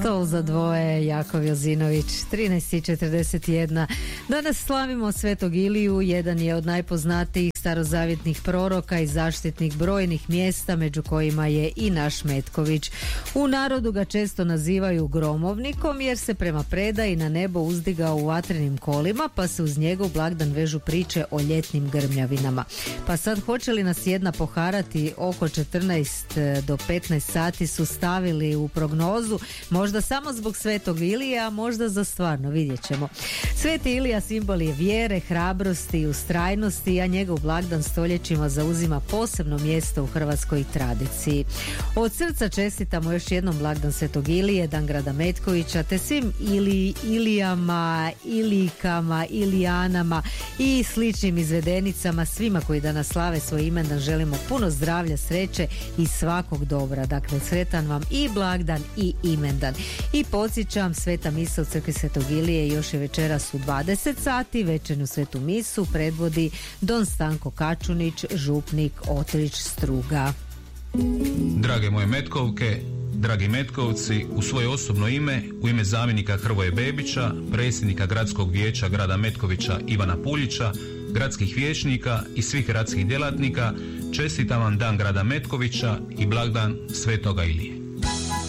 Stol za dvoje, Jakov Jozinović, 13:41. Danas slavimo Svetog Iliju, jedan je od najpoznatijih starozavjetnih proroka i zaštitnik brojnih mjesta, među kojima je i naš Metković. U narodu ga često nazivaju gromovnikom jer se prema predaji na nebo uzdigao u vatrenim kolima, pa se uz njegov blagdan vežu priče o ljetnim grmljavinama. Pa sad, hoće li nas jedna poharati oko 14 do 15 sati su stavili u prognozu, možda samo zbog Svetog Ilije, a možda za stvarno, vidjet ćemo. Sveti Ilija simbol je vjere, hrabrosti i ustrajnosti, a njegov blagdan stoljećima zauzima posebno mjesto u hrvatskoj tradiciji. Od srca čestitamo još jednom blagdan Svetog Ilije, dan grada Metkovića, te svim Ilijama, Ilijkama, Ilijanama i sličnim izvedenicama, svima koji danas slave svoj imendan želimo puno zdravlja, sreće i svakog dobra. Dakle, sretan vam i blagdan i imendan. I podsjećam, sveta misa u crkvi Svetog Ilije još je večeras u 20 sati. Večernju svetu misu predvodi Don Stanko Kačunić, župnik Otrić Struga. Drage moje Metkovke, dragi Metkovci, u svoje osobno ime, u ime zamjenika Hrvoje Bebića, predsjednika gradskog vijeća grada Metkovića Ivana Puljića, gradskih vijećnika i svih gradskih djelatnika, čestitam vam dan grada Metkovića i blagdan Svetoga Ilije.